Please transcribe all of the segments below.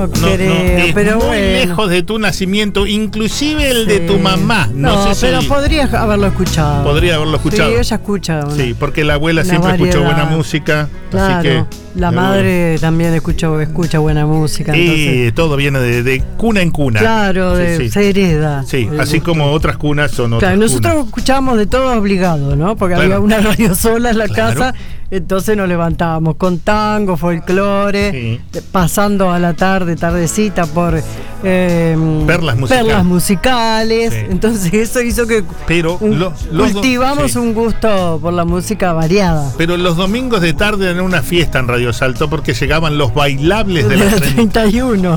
no creo, es pero muy bueno. lejos de tu nacimiento, inclusive el de tu mamá. No, sé pero si podrías haberlo escuchado. podría haberlo escuchado. Sí, ella escucha. Sí, porque la abuela una siempre escuchó variedad. buena música. Claro, así que la madre también escucha buena música. y Entonces, todo viene de cuna en cuna. claro, Sí. se hereda. Sí, el así gusto. como otras cunas son otras Claro, nosotros cunas. escuchábamos de todo obligado, ¿no? Porque Claro. había una radio sola en la Claro. casa, entonces nos levantábamos con tango, folclore, Sí. pasando a la tardecita por Perlas musicales. Sí. Entonces eso hizo que Pero cultivamos sí. un gusto por la música variada. Pero los domingos de tarde era una fiesta en Radio Salto porque llegaban los bailables de De las la 31. 31.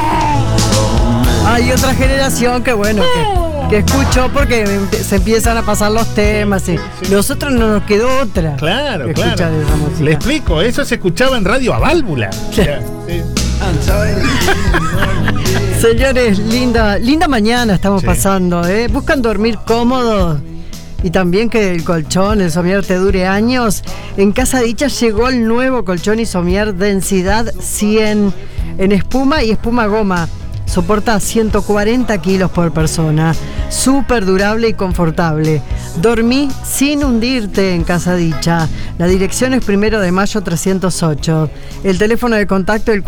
Hay otra generación que bueno, que escuchó porque se empiezan a pasar los temas y nosotros no nos quedó otra. Claro, que claro. escuchar esa música. Le explico, eso se escuchaba en Radio a válvula. Sí. O sea, sí. Señores, linda mañana estamos Sí. pasando, ¿eh? Buscan dormir cómodos y también que el colchón, el somier te dure años. En Casa Dicha llegó el nuevo colchón y somier densidad 100 en espuma y espuma goma. Soporta 140 kilos por persona. Súper durable y confortable. Dormí sin hundirte en Casa Dicha. La dirección es 1 de Mayo 308. El teléfono de contacto es el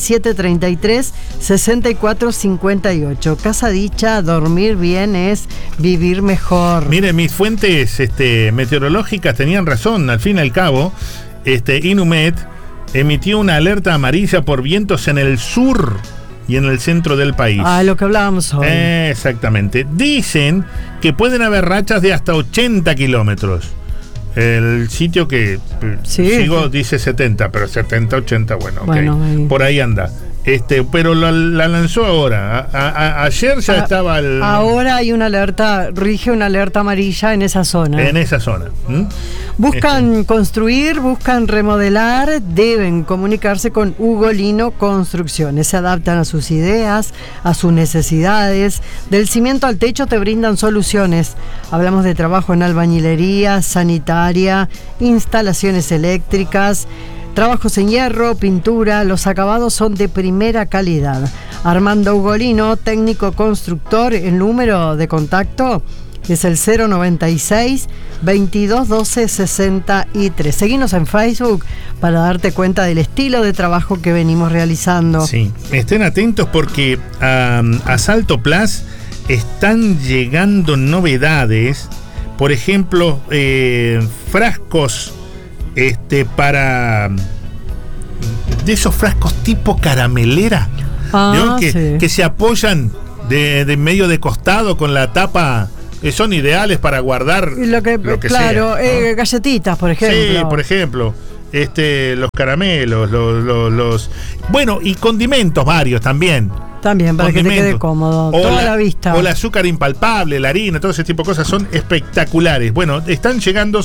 4733-6458. Casa Dicha, dormir bien es vivir mejor. Mire, mis fuentes meteorológicas tenían razón, al fin y al cabo. Inumet emitió una alerta amarilla por vientos en el sur y en el centro del país. Ah, lo que hablábamos hoy. Exactamente. Dicen que pueden haber rachas de hasta 80 kilómetros. El sitio que sigo dice 70, pero 70, 80, bueno, ok. Por ahí anda. Pero la lanzó ahora. Ayer ya estaba el... Ahora hay una alerta, rige una alerta amarilla en esa zona. En esa zona. Buscan construir, buscan remodelar, deben comunicarse con Ugolino Construcciones. Se adaptan a sus ideas, a sus necesidades. Del cimiento al techo te brindan soluciones. Hablamos de trabajo en albañilería, sanitaria, instalaciones eléctricas, trabajos en hierro, pintura. Los acabados son de primera calidad. Armando Ugolino, técnico constructor. El número de contacto es el 096 22 12 63. Seguinos en Facebook para darte cuenta del estilo de trabajo que venimos realizando. Sí, estén atentos porque a Salto Plus están llegando novedades. Por ejemplo, frascos para... de esos frascos tipo caramelera, que se apoyan de medio de costado con la tapa, son ideales para guardar lo que sea, ¿no? Galletitas, por ejemplo. Sí, por ejemplo, los caramelos, los bueno, y condimentos varios también. También, para que te quede cómodo, toda la vista. O el azúcar impalpable, la harina, todo ese tipo de cosas son espectaculares. Bueno, están llegando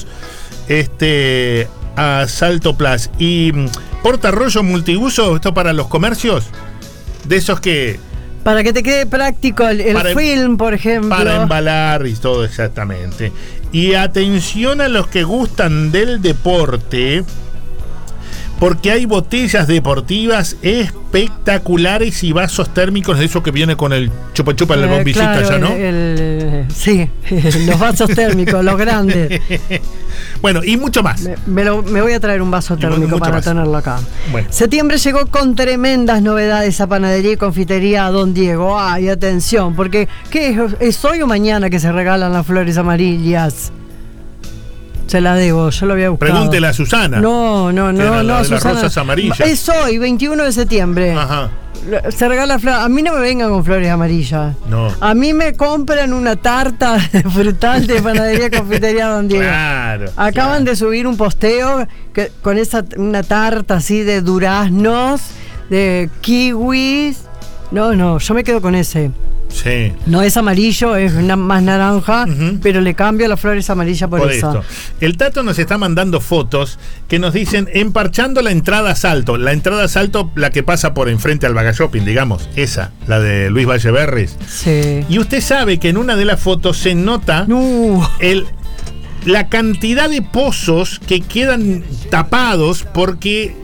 a Salto Plus. Y portarrollo multiuso, esto para los comercios, de esos que... Para que te quede práctico el film, por ejemplo. Para embalar y todo, exactamente. Y atención a los que gustan del deporte, porque hay botellas deportivas espectaculares y vasos térmicos, de eso que viene con el chupa-chupa en la bombillita, claro, ¿ya no? Sí, los vasos térmicos, los grandes. Bueno, y mucho más. Me voy a traer un vaso térmico para tenerlo acá. Bueno. Septiembre llegó con tremendas novedades a Panadería y Confitería Don Diego. Ay, atención, porque ¿qué es hoy o mañana que se regalan las flores amarillas? Se la debo, yo lo había buscado. Pregúntele a Susana. No, Susana. Las rosas amarillas. Es hoy, 21 de septiembre. Ajá. Se regala flores. A mí no me vengan con flores amarillas. No. A mí me compran una tarta frutal de Panadería Confitería Don Diego. Claro. Acaban de subir un posteo con una tarta así de duraznos, de kiwis. No, yo me quedo con ese. Sí. No es amarillo, es más naranja, pero le cambio las flores amarillas por eso. Esto. El Tato nos está mandando fotos que nos dicen emparchando la entrada a Salto. La entrada a Salto, la que pasa por enfrente al Baga Shopping, digamos, esa, la de Luis Valleverres. Sí. Y usted sabe que en una de las fotos se nota la cantidad de pozos que quedan tapados porque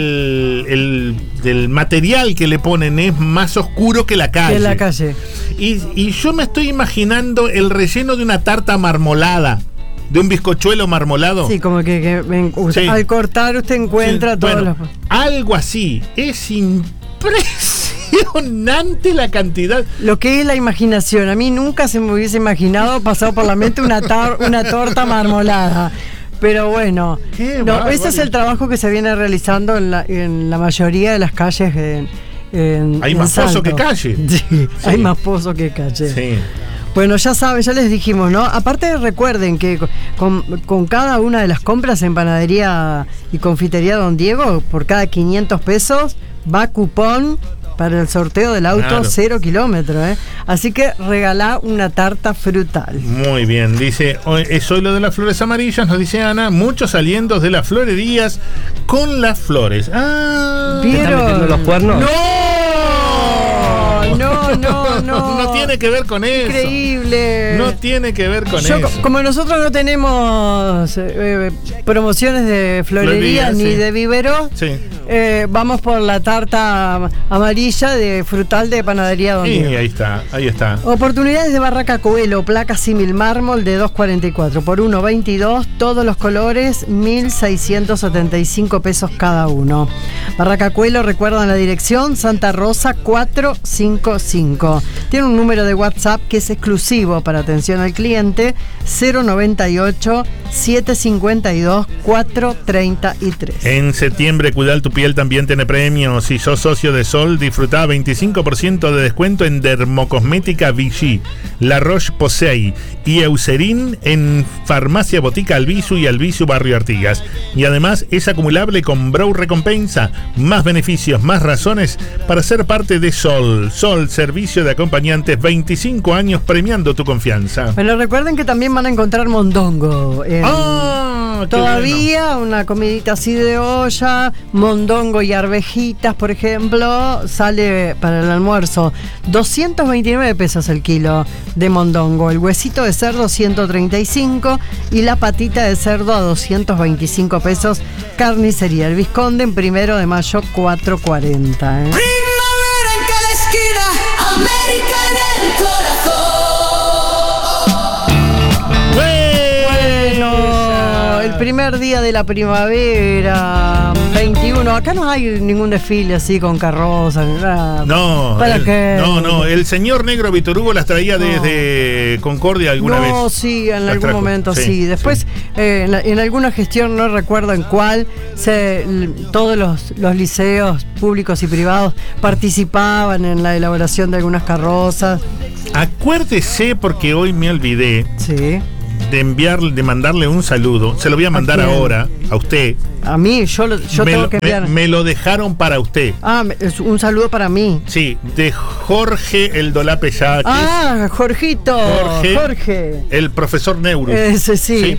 el material que le ponen es más oscuro que la calle. Que la calle. Y yo me estoy imaginando el relleno de una tarta marmolada, de un bizcochuelo marmolado. Sí, como que sí. Al cortar usted encuentra todos los... Algo así. Es impresionante la cantidad. Lo que es la imaginación. A mí nunca se me hubiese imaginado pasar por la mente una torta marmolada. Pero bueno, ese es el trabajo que se viene realizando en la mayoría de las calles. Hay más pozo que calle. Sí, hay más pozo que calle. Sí. Bueno, ya saben, ya les dijimos, ¿no? Aparte recuerden que con cada una de las compras en Panadería y Confitería Don Diego, por cada 500 pesos va cupón para el sorteo del auto 0 kilómetros, ¿eh? Así que regalá una tarta frutal. Muy bien, dice, soy lo de las flores amarillas, nos dice Ana, muchos alientos de las florerías con las flores. ¿Vieron? ¿Te están metiendo los cuernos? No tiene que ver con eso. Increíble. No tiene que ver con eso. Como nosotros no tenemos promociones de florería ni de vivero, vamos por la tarta amarilla de frutal de Panadería Don Diego. Ahí está. Oportunidades de Barraca Coelho, placa símil mármol de 2.44 por 1.22, todos los colores, 1.675 pesos cada uno. Barraca Coelho, recuerdan la dirección, Santa Rosa 455. Tiene un número de WhatsApp que es exclusivo para atención al cliente, 098 752 433. En septiembre, Cuidar tu piel también tiene premios. Si sos socio de Sol, disfrutá 25% de descuento en dermocosmética Vichy, La Roche-Posay y Eucerin en Farmacia Botica Albizu y Albizu Barrio Artigas. Y además es acumulable con Brow Recompensa. Más beneficios, más razones para ser parte de Sol. Sol, servicio de acompañantes, 25 años premiando tu confianza. Bueno, recuerden que también van a encontrar mondongo. Todavía bueno. Una comidita así de olla, mondongo y arvejitas, por ejemplo, sale para el almuerzo 229 pesos el kilo de mondongo. El huesito de cerdo 135 y la patita de cerdo a 225 pesos. Carnicería El Vizconde en 1 de mayo 440. Primavera en cada esquina, América en el corazón. Bueno, el primer día de la primavera, 21. Acá no hay ningún desfile así con carrozas. No, no. El señor Negro Víctor Hugo las traía desde Concordia alguna vez. No, sí, en algún momento sí. Después, en alguna gestión, no recuerdo en cuál, todos los liceos públicos y privados participaban en la elaboración de algunas carrozas. Acuérdese, porque hoy me olvidé. Sí. De mandarle un saludo. Se lo voy a mandar ahora a usted. A mí, yo tengo que enviar. Me lo dejaron para usted. Es un saludo para mí. Sí, de Jorge el Dolape Yaques. Jorgito. Jorge. El profesor Neuro. Ese sí.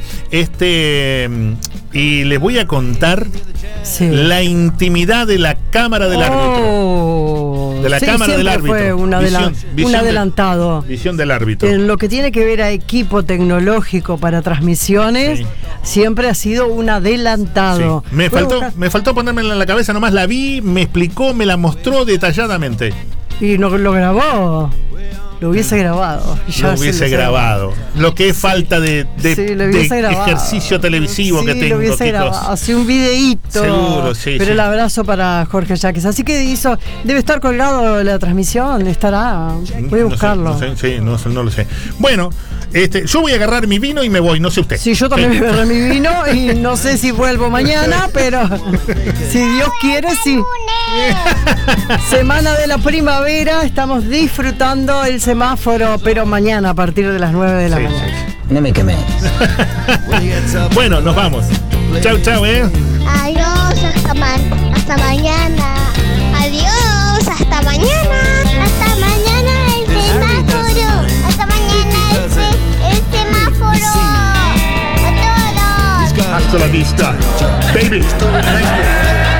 Y les voy a contar la intimidad de la cámara del árbitro. De la cámara del árbitro. Fue un adelantado. Visión del árbitro. En lo que tiene que ver a equipo tecnológico para transmisiones, siempre ha sido un adelantado. Sí. Me faltó ponérmela en la cabeza, nomás la vi, me explicó, me la mostró detalladamente. Y no lo grabó. Lo hubiese grabado. Lo hubiese grabado. Lo que es falta de ejercicio televisivo que tengo. Lo hubiese grabado. Hace un videíto. Seguro, sí. Pero el abrazo para Jorge Yaques. Así que debe estar colgado la transmisión. Estará. Voy a buscarlo. No lo sé. Bueno, yo voy a agarrar mi vino y me voy. No sé usted. Sí, yo también voy a agarrar mi vino y no sé si vuelvo mañana, pero si Dios quiere, sí. Semana de la primavera. Estamos disfrutando el semáforo, pero mañana a partir de las 9 de la mañana. No me quemé. Bueno, nos vamos. Chau, Adiós, hasta mañana. Adiós, hasta mañana. Hasta mañana el semáforo. Hasta mañana el semáforo. A todos. Hasta la vista, baby.